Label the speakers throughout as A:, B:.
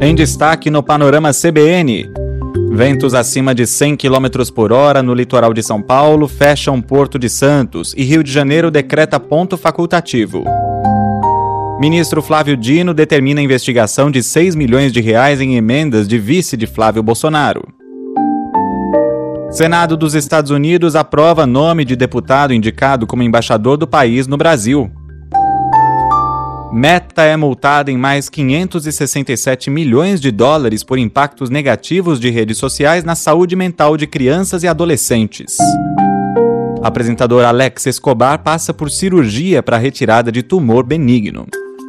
A: Em destaque no Panorama CBN, ventos acima de 100 km por hora no litoral de São Paulo fecham Porto de Santos e Rio de Janeiro decreta ponto facultativo. Ministro Flávio Dino determina a investigação de R$6 milhões em emendas de vice de Flávio Bolsonaro. Senado dos Estados Unidos aprova nome de deputado indicado como embaixador do país no Brasil. Meta é multada em mais $567 milhões por impactos negativos de redes sociais na saúde mental de crianças e adolescentes. Apresentador Alex Escobar passa por cirurgia para retirada de tumor benigno.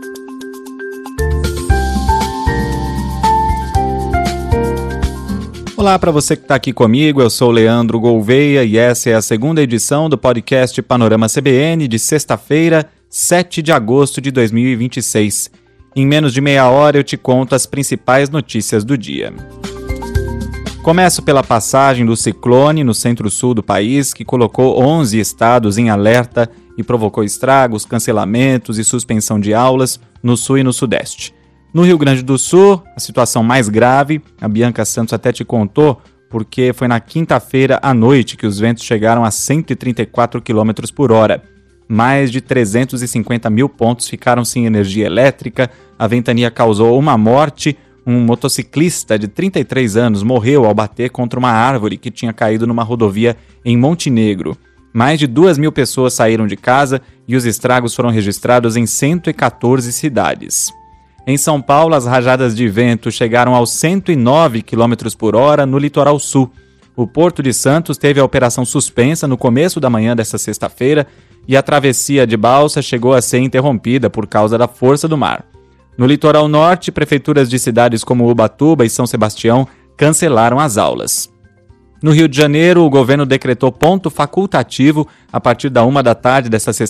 A: Olá para você que está aqui comigo, eu sou Leandro Gouveia e essa é a segunda edição do podcast Panorama CBN de sexta-feira, 7 de agosto de 2026. Em menos de meia hora eu te conto as principais notícias do dia. Começo pela passagem do ciclone no centro-sul do país, que colocou 11 estados em alerta e provocou estragos, cancelamentos e suspensão de aulas no sul e no sudeste. No Rio Grande do Sul, a situação mais grave, a Bianca Santos até te contou, porque foi na quinta-feira à noite que os ventos chegaram a 134 km por hora. Mais de 350 mil pontos ficaram sem energia elétrica, a ventania causou uma morte, um motociclista de 33 anos morreu ao bater contra uma árvore que tinha caído numa rodovia em Montenegro. Mais de 2.000 pessoas saíram de casa e os estragos foram registrados em 114 cidades. Em São Paulo, as rajadas de vento chegaram aos 109 km por hora no litoral sul. O Porto de Santos teve a operação suspensa no começo da manhã desta sexta-feira e a travessia de balsa chegou a ser interrompida por causa da força do mar. No litoral norte, prefeituras de cidades como Ubatuba e São Sebastião cancelaram as aulas. No Rio de Janeiro, o governo decretou ponto facultativo a partir da 1 da tarde desta sexta-feira